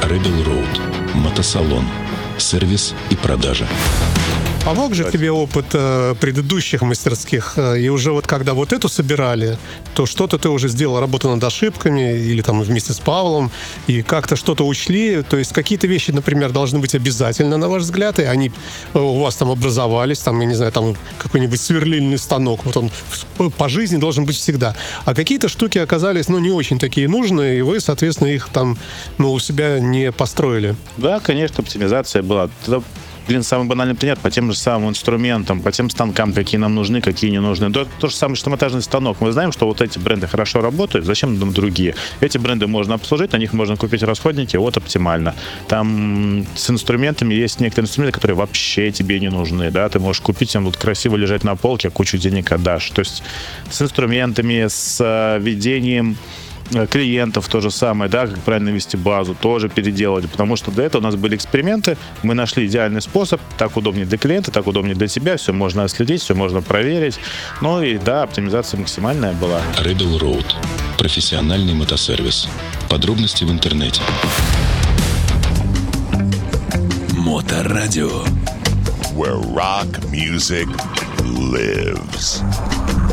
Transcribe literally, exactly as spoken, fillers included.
Rebel Road. Мотосалон. Сервис и продажа. Помог же тебе опыт э, предыдущих мастерских, э, и уже вот когда вот эту собирали, то что-то ты уже сделал, работу над ошибками, или там вместе с Павлом, и как-то что-то учли, то есть какие-то вещи, например, должны быть обязательно, на ваш взгляд, и они э, у вас там образовались, там, я не знаю, там какой-нибудь сверлильный станок, вот он по жизни должен быть всегда, а какие-то штуки оказались, ну, не очень такие нужные, и вы, соответственно, их там, ну, у себя не построили. Да, конечно, оптимизация была. Блин, самый банальный пример по тем же самым инструментам, по тем станкам, какие нам нужны, какие не нужны. То, то же самое, что монтажный станок. Мы знаем, что вот эти бренды хорошо работают, зачем нам другие? Эти бренды можно обслужить, на них можно купить расходники, вот оптимально. Там с инструментами есть некоторые инструменты, которые вообще тебе не нужны, да, ты можешь купить, им будут красиво лежать на полке, а кучу денег отдашь. То есть с инструментами, с ведением клиентов то же самое, да, как правильно вести базу, тоже переделали, потому что до этого у нас были эксперименты, мы нашли идеальный способ, так удобнее для клиента, так удобнее для себя, все можно отследить, все можно проверить, ну и да, оптимизация максимальная была. Rebel Road. Профессиональный мотосервис. Подробности в интернете. Моторадио. Where rock music lives.